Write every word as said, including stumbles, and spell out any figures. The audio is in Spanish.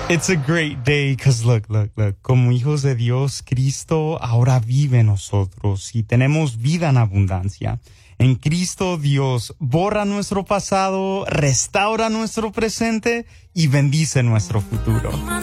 It's a great day because look, look, look. Como hijos de Dios, Cristo ahora vive en nosotros y tenemos vida en abundancia. En Cristo Dios borra nuestro pasado, restaura nuestro presente y bendice nuestro futuro.